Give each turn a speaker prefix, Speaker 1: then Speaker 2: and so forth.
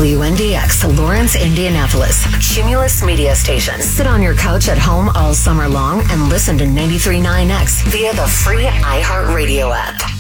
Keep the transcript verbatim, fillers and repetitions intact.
Speaker 1: W N D X, Lawrence, Indianapolis. Cumulus Media Station. Sit on your couch at home all summer long and listen to ninety-three point nine X via the free iHeartRadio app.